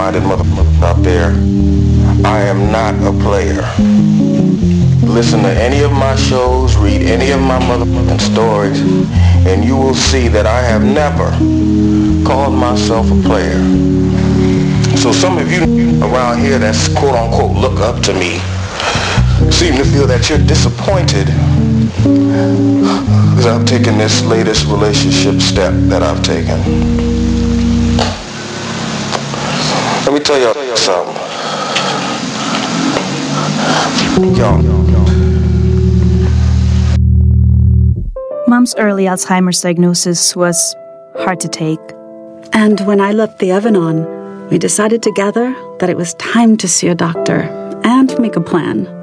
minded motherfuckers out there, I am not a player. Listen to any of my shows, read any of my motherfucking stories, and you will see that I have never called myself a player. So some of you around here that's quote unquote look up to me seem to feel that you're disappointed because I've taken this latest relationship step that I've taken. Let me tell y'all something. Mom's early Alzheimer's diagnosis was hard to take. And when I left the Evanon, we decided together that it was time to see a doctor and make a plan.